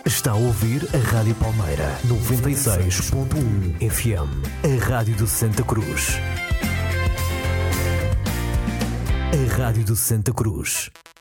Está a ouvir a Rádio Palmeira 96.1 FM, a Rádio do Santa Cruz. A Rádio do Santa Cruz.